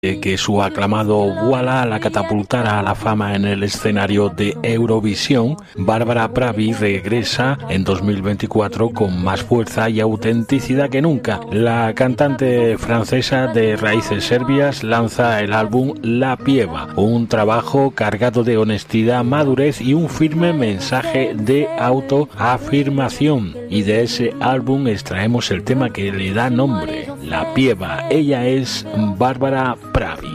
que su aclamado Voilà la catapultara a la fama en el escenario de Eurovisión, Barbara Pravi regresa en 2024 con más fuerza y autenticidad que nunca. La cantante francesa de raíces serbias lanza el álbum La Pieva, un trabajo cargado de honestidad, madurez y un firme mensaje de autoafirmación. Y de ese álbum extraemos el tema que le da nombre, La Pieva. Ella es Barbara Pravi.